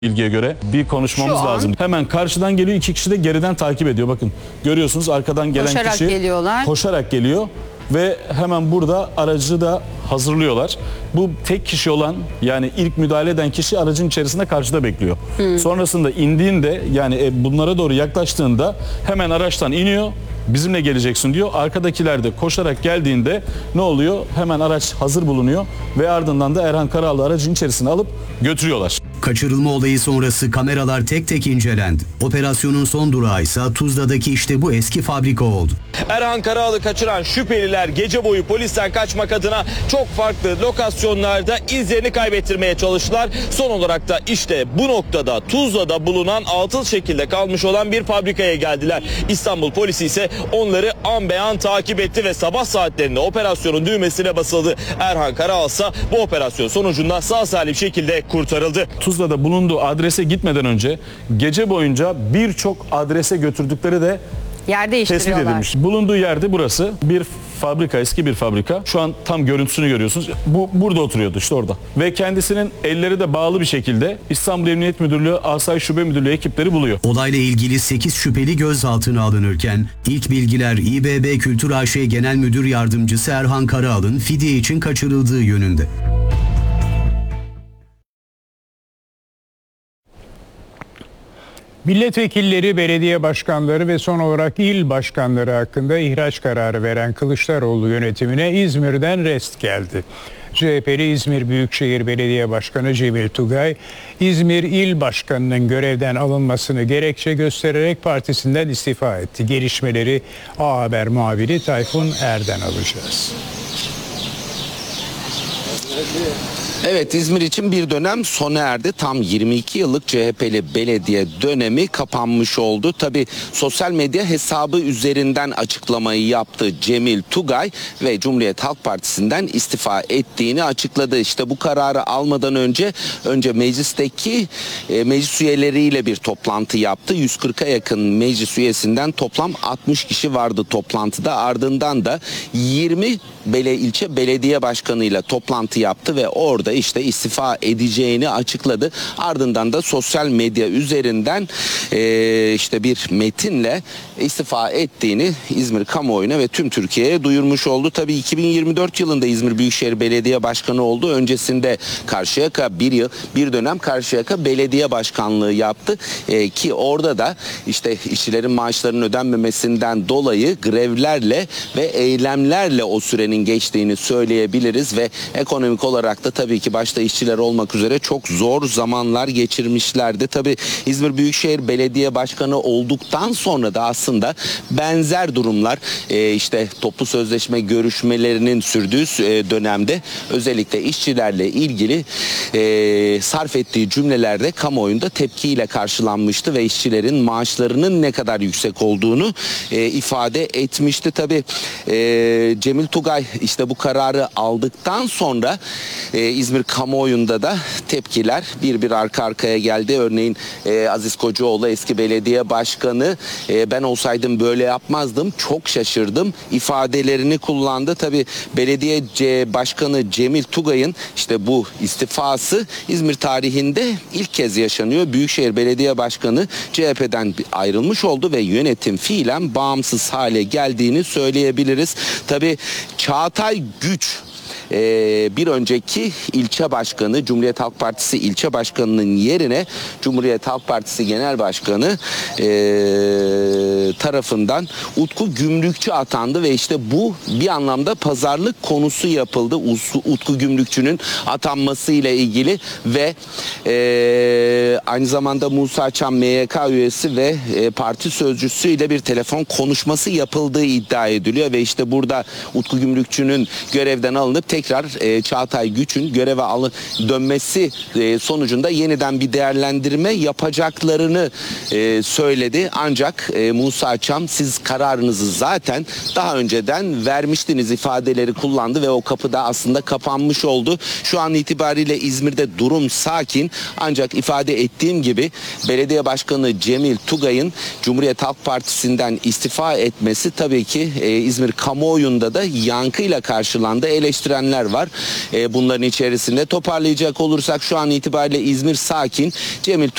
bilgiye göre bir konuşmamız lazım. Hemen karşıdan geliyor, iki kişi de geriden takip ediyor. Bakın görüyorsunuz arkadan gelen Koşarak kişi geliyorlar. koşarak geliyor ve hemen burada aracı da hazırlıyorlar. Bu tek kişi olan, yani ilk müdahale eden kişi aracın içerisinde karşıda bekliyor. Sonrasında indiğinde, yani bunlara doğru yaklaştığında hemen araçtan iniyor. Bizimle geleceksin diyor. Arkadakiler de koşarak geldiğinde ne oluyor? Hemen araç hazır bulunuyor ve ardından da Erhan Karaağlı aracın içerisine alıp götürüyorlar. Kaçırılma olayı sonrası kameralar tek tek incelendi. Operasyonun son durağı ise Tuzla'daki işte bu eski fabrika oldu. Erhan Karaağlı kaçıran şüpheliler gece boyu polisten kaçmak adına çok farklı lokasyonlarda izlerini kaybettirmeye çalıştılar. Son olarak da işte bu noktada Tuzla'da bulunan atıl şekilde kalmış olan bir fabrikaya geldiler. İstanbul polisi ise onları an be an takip etti ve sabah saatlerinde operasyonun düğmesine basıldı. Erhan Karaağlı ise bu operasyon sonucunda sağ salim şekilde kurtarıldı. Tuzla'da bulunduğu adrese gitmeden önce gece boyunca birçok adrese götürdükleri de Yer tespit değiştiriyorlar. edilmiş. Bulunduğu yerde burası bir fabrika, eski bir fabrika. Şu an tam görüntüsünü görüyorsunuz. Bu burada oturuyordu, işte orada. Ve kendisinin elleri de bağlı bir şekilde İstanbul Emniyet Müdürlüğü Asayiş Şube Müdürlüğü ekipleri buluyor. Olayla ilgili 8 şüpheli gözaltına alınırken ilk bilgiler İBB Kültür AŞ Genel Müdür Yardımcısı Erhan Karaağlı'nın fidye için kaçırıldığı yönünde. Milletvekilleri, belediye başkanları ve son olarak il başkanları hakkında ihraç kararı veren Kılıçdaroğlu yönetimine İzmir'den rest geldi. CHP'li İzmir Büyükşehir Belediye Başkanı Cemil Tugay, İzmir İl Başkanı'nın görevden alınmasını gerekçe göstererek partisinden istifa etti. Gelişmeleri A Haber muhabiri Tayfun Er'den alacağız. Evet, İzmir için bir dönem sona erdi. Tam 22 yıllık CHP'li belediye dönemi kapanmış oldu. Tabii sosyal medya hesabı üzerinden açıklamayı yaptı Cemil Tugay ve Cumhuriyet Halk Partisi'nden istifa ettiğini açıkladı. İşte bu kararı almadan önce meclisteki meclis üyeleriyle bir toplantı yaptı. 140'a yakın meclis üyesinden toplam 60 kişi vardı toplantıda. Ardından da 20 ilçe belediye başkanıyla toplantı yaptı ve orada işte istifa edeceğini açıkladı. Ardından da sosyal medya üzerinden işte bir metinle istifa ettiğini İzmir kamuoyuna ve tüm Türkiye'ye duyurmuş oldu. Tabii 2024 yılında İzmir Büyükşehir Belediye Başkanı oldu. Öncesinde Karşıyaka bir dönem Karşıyaka Belediye Başkanlığı yaptı. Ki orada da işte işçilerin maaşlarının ödenmemesinden dolayı grevlerle ve eylemlerle o sürenin geçtiğini söyleyebiliriz ve ekonomik olarak da tabii ki başta işçiler olmak üzere çok zor zamanlar geçirmişlerdi. Tabii İzmir Büyükşehir Belediye Başkanı olduktan sonra da aslında benzer durumlar işte toplu sözleşme görüşmelerinin sürdüğü dönemde özellikle işçilerle ilgili sarf ettiği cümlelerde kamuoyunda tepkiyle karşılanmıştı ve işçilerin maaşlarının ne kadar yüksek olduğunu ifade etmişti. Tabii Cemil Tugay işte bu kararı aldıktan sonra İzmir kamuoyunda da tepkiler bir arka arkaya geldi. Örneğin Aziz Kocaoğlu eski belediye başkanı ben olsaydım böyle yapmazdım, çok şaşırdım ifadelerini kullandı. Tabii belediye başkanı Cemil Tugay'ın işte bu istifası İzmir tarihinde ilk kez yaşanıyor. Büyükşehir Belediye Başkanı CHP'den ayrılmış oldu ve yönetim fiilen bağımsız hale geldiğini söyleyebiliriz. Tabii Çağatay Güç bir önceki ilçe başkanı, Cumhuriyet Halk Partisi ilçe başkanının yerine Cumhuriyet Halk Partisi Genel Başkanı tarafından Utku Gümrükçü atandı ve işte bu bir anlamda pazarlık konusu yapıldı. Utku Gümrükçü'nün atanması ile ilgili ve aynı zamanda Musa Çam MYK üyesi ve parti sözcüsüyle bir telefon konuşması yapıldığı iddia ediliyor ve işte burada Utku Gümrükçü'nün görevden alınıp tekrar Çağatay Güç'ün göreve dönmesi sonucunda yeniden bir değerlendirme yapacaklarını söyledi. Ancak Musa Çam siz kararınızı zaten daha önceden vermiştiniz ifadeleri kullandı ve o kapı da aslında kapanmış oldu. Şu an itibariyle İzmir'de durum sakin ancak ifade ettiği ettiğim gibi belediye başkanı Cemil Tugay'ın Cumhuriyet Halk Partisi'nden istifa etmesi tabii ki İzmir kamuoyunda da yankıyla karşılandı. Eleştirenler var. Bunların içerisinde toparlayacak olursak şu an itibariyle İzmir sakin. Cemil